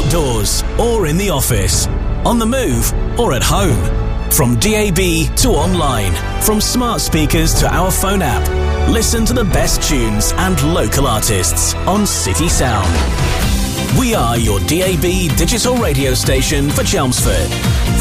outdoors or in the office, on the move or at home. From DAB to online, from smart speakers to our phone app, listen to the best tunes and local artists on City Sound. We are your DAB digital radio station for Chelmsford.